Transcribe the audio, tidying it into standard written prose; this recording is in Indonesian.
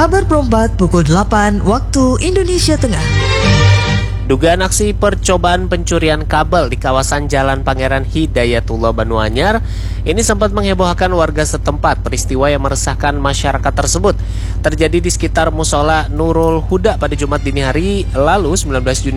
Kabar Perempat pukul 8 waktu Indonesia Tengah. Dugaan aksi percobaan pencurian kabel di kawasan Jalan Pangeran Hidayatullah Banyuanyar ini sempat menghebohkan warga setempat. Peristiwa yang meresahkan masyarakat tersebut terjadi di sekitar Musola Nurul Huda pada Jumat dini hari lalu 19 Juni